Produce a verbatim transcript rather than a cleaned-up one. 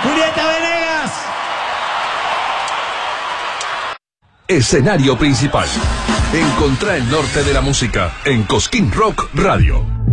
Julieta Venegas. Escenario principal. Encontrá el norte de la música en Cosquín Rock Radio.